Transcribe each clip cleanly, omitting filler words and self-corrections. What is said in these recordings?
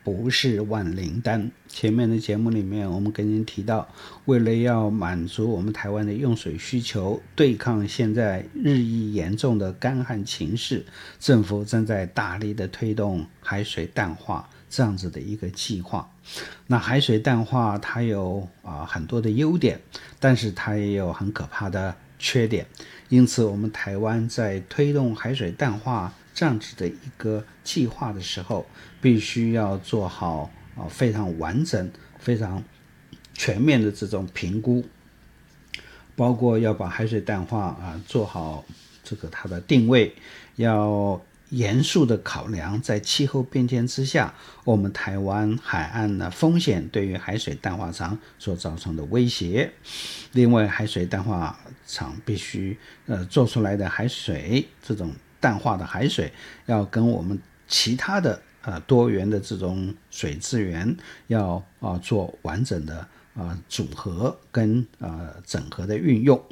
不是万灵丹。前面的节目里面我们跟您提到，为了要满足我们台湾的用水需求，对抗现在日益严重的干旱情势，政府正在大力的推动海水淡化这样子的一个计划。那海水淡化它有很多的优点，但是它也有很可怕的缺点，因此我们台湾在推动海水淡化这样子的一个计划的时候，必须要做好非常完整非常全面的这种评估，包括要把海水淡化做好这个它的定位，要严肃的考量在气候变迁之下我们台湾海岸的风险对于海水淡化厂所造成的威胁。另外，海水淡化厂必须做出来的海水，这种淡化的海水要跟我们其他的多元的这种水资源要做完整的组合跟整合的运用。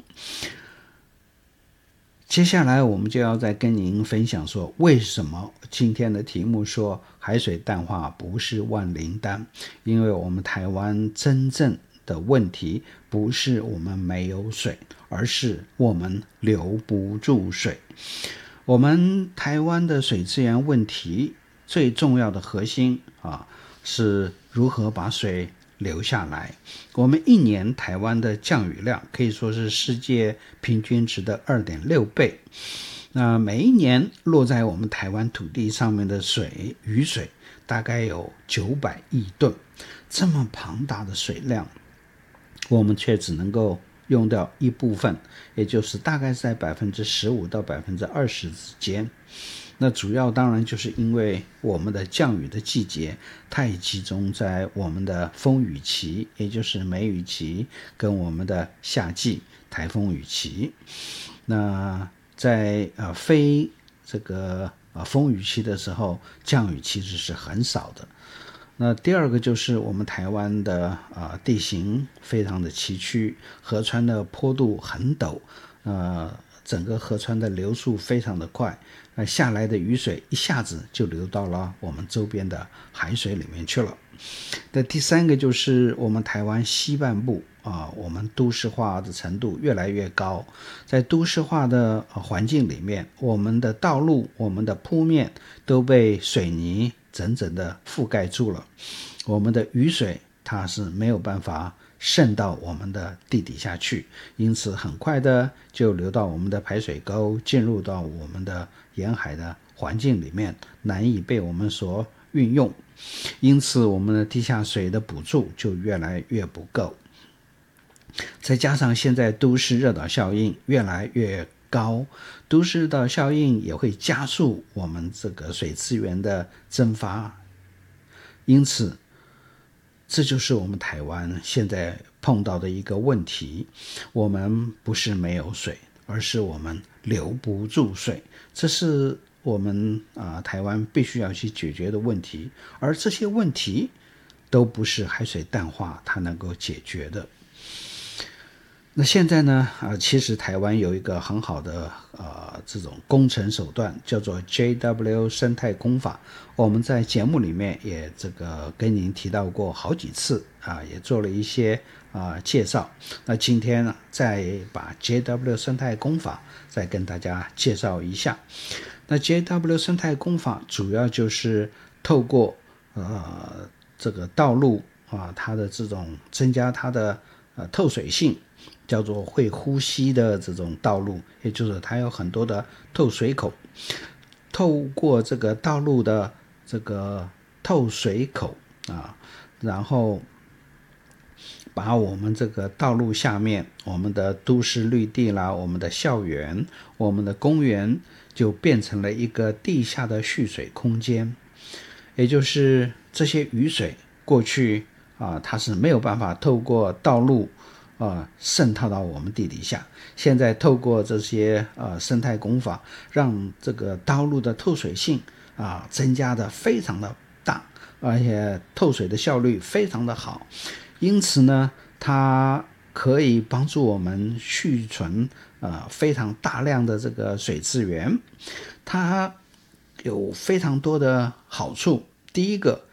接下来我们就要再跟您分享说，为什么今天的题目说海水淡化不是万灵丹。因为我们台湾真正的问题不是我们没有水，而是我们留不住水。我们台湾的水资源问题最重要的核心是如何把水留下来。我们一年台湾的降雨量可以说是世界平均值的 2.6 倍。那每一年落在我们台湾土地上面的雨水大概有900亿吨，这么庞大的水量，我们却只能够用掉一部分，也就是大概在 15% 到 20% 之间。那主要当然就是因为我们的降雨的季节太集中在我们的风雨期，也就是梅雨期跟我们的夏季台风雨期。那在非这个风雨期的时候，降雨其实是很少的。那第二个就是我们台湾的地形非常的崎岖，河川的坡度很陡，整个河川的流速非常的快，下来的雨水一下子就流到了我们周边的海水里面去了。那第三个就是我们台湾西半部我们都市化的程度越来越高，在都市化的环境里面，我们的道路我们的铺面都被水泥整整的覆盖住了，我们的雨水它是没有办法渗到我们的地底下去，因此很快的就流到我们的排水沟，进入到我们的沿海的环境里面，难以被我们所运用，因此我们的地下水的补助就越来越不够。再加上现在都市热岛效应越来越高，都市热岛效应也会加速我们这个水资源的蒸发，因此这就是我们台湾现在碰到的一个问题。我们不是没有水，而是我们留不住水，这是我们台湾必须要去解决的问题，而这些问题都不是海水淡化它能够解决的。那现在呢其实台湾有一个很好的这种工程手段，叫做 JW 生态工法。我们在节目里面也这个跟您提到过好几次也做了一些介绍。那今天呢再把 JW 生态工法再跟大家介绍一下。那 JW 生态工法主要就是透过这个道路它的这种增加它的透水性，叫做会呼吸的这种道路，也就是它有很多的透水口，透过这个道路的这个透水口然后把我们这个道路下面我们的都市绿地啦，我们的校园，我们的公园就变成了一个地下的蓄水空间。也就是这些雨水过去它是没有办法透过道路渗透到我们地底下，现在透过这些生态工法，让这个道路的透水性增加的非常的大，而且透水的效率非常的好，因此呢它可以帮助我们蓄存非常大量的这个水资源。它有非常多的好处。第一个